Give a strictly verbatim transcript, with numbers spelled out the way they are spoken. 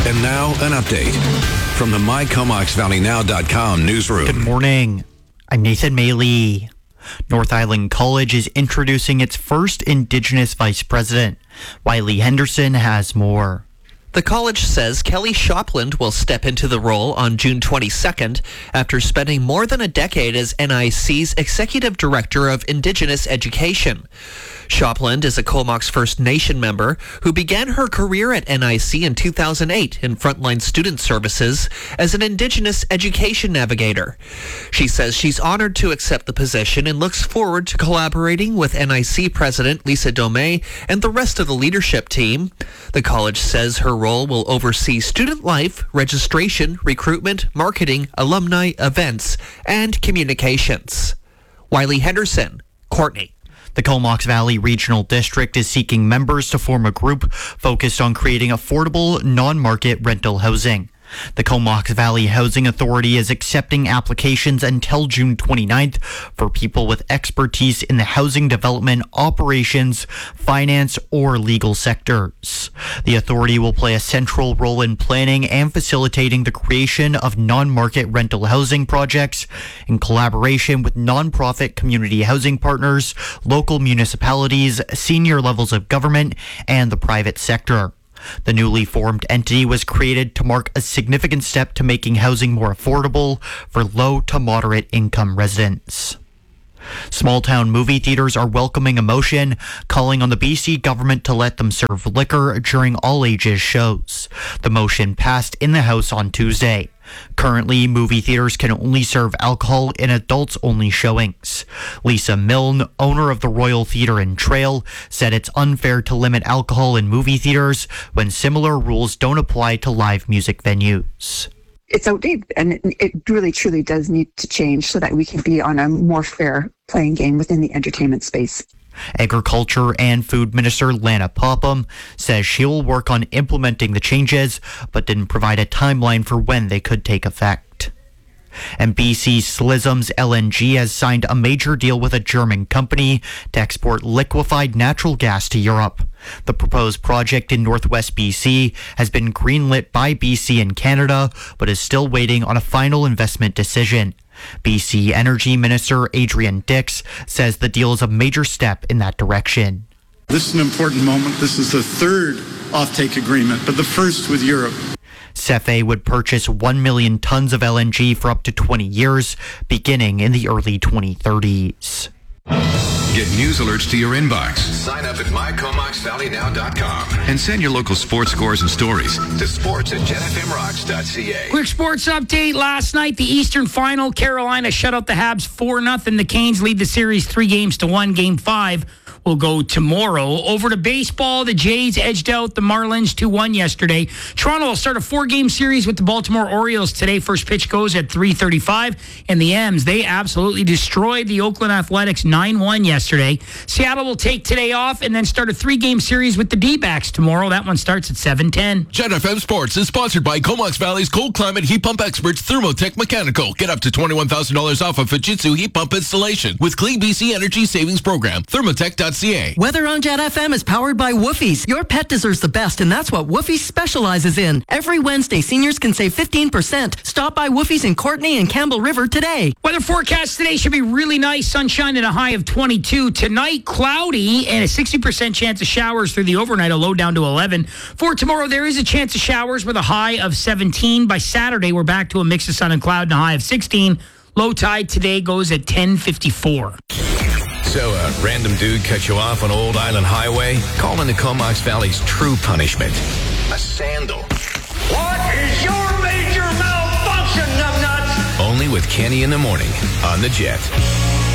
And now an update from the my comox valley now dot com newsroom. Good morning. I'm Nathan Maley. North Island College is introducing its first Indigenous vice president. Wiley Henderson has more. The college says Kelly Shopland will step into the role on June twenty-second after spending more than a decade as N I C's Executive Director of Indigenous Education. Shopland is a Comox First Nation member who began her career at N I C in two thousand eight in frontline student services as an Indigenous education navigator. She says she's honored to accept the position and looks forward to collaborating with N I C President Lisa Domey and the rest of the leadership team. The college says her role will oversee student life, registration, recruitment, marketing, alumni, events, and communications. Wiley Henderson, Courtney. The Comox Valley Regional District is seeking members to form a group focused on creating affordable, non-market rental housing. The Comox Valley Housing Authority is accepting applications until June twenty-ninth for people with expertise in the housing development, operations, finance, or legal sectors. The authority will play a central role in planning and facilitating the creation of non-market rental housing projects in collaboration with nonprofit community housing partners, local municipalities, senior levels of government, and the private sector. The newly formed entity was created to mark a significant step to making housing more affordable for low to moderate income residents. Small-town movie theaters are welcoming a motion calling on the B C government to let them serve liquor during all-ages shows. The motion passed in the House on Tuesday. Currently, movie theaters can only serve alcohol in adults-only showings. Lisa Milne, owner of the Royal Theatre and Trail, said it's unfair to limit alcohol in movie theaters when similar rules don't apply to live music venues. It's outdated, and it, it really truly does need to change so that we can be on a more fair playing game within the entertainment space. Agriculture and Food Minister Lana Popham says she will work on implementing the changes, but didn't provide a timeline for when they could take effect. And B C Slism's L N G has signed a major deal with a German company to export liquefied natural gas to Europe. The proposed project in northwest B C has been greenlit by B C and Canada, but is still waiting on a final investment decision. B C Energy Minister Adrian Dix says the deal is a major step in that direction. This is an important moment. This is the third offtake agreement, but the first with Europe. CEFE would purchase one million tons of L N G for up to twenty years, beginning in the early twenty thirties. Get news alerts to your inbox. Sign up at my comox valley now dot com And send your local sports scores and stories to sports at gen f m rocks dot c a. Quick sports update. Last night, the Eastern Final, Carolina shut out the Habs four nothing. The Canes lead the series three games to one. Game five will go tomorrow. Over to baseball, the Jays edged out the Marlins two one yesterday. Toronto will start a four-game series with the Baltimore Orioles today. First pitch goes at three thirty-five. And the M's, they absolutely destroyed the Oakland Athletics nine one yesterday. Seattle will take today off and then start a three-game series with the D-backs tomorrow. That one starts at seven ten. Gen F M Sports is sponsored by Comox Valley's cold climate heat pump experts, Thermotech Mechanical. Get up to twenty-one thousand dollars off a Fujitsu heat pump installation with Clean B C Energy Savings Program. Thermotech dot c a. Weather on Jet F M is powered by Woofie's. Your pet deserves the best, and that's what Woofie's specializes in. Every Wednesday, seniors can save fifteen percent. Stop by Woofie's in Courtney and Campbell River today. Weather forecast today should be really nice. Sunshine and a high of twenty-two. Tonight, cloudy and a sixty percent chance of showers through the overnight, a low down to eleven. For tomorrow, there is a chance of showers with a high of seventeen. By Saturday, we're back to a mix of sun and cloud and a high of sixteen. Low tide today goes at ten fifty-four. So a random dude cut you off on Old Island Highway? Call into Comox Valley's true punishment. A sandal. What is your major malfunction, numbnuts? Only with Kenny in the morning on the Jet.